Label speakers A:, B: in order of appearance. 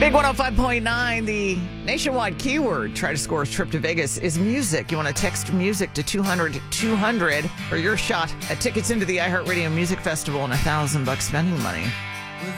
A: Big 105.9, the nationwide keyword. Try to score a trip to Vegas is music. You want to text music to 200-200 for your shot at tickets into the iHeartRadio Music Festival and $1,000 spending money.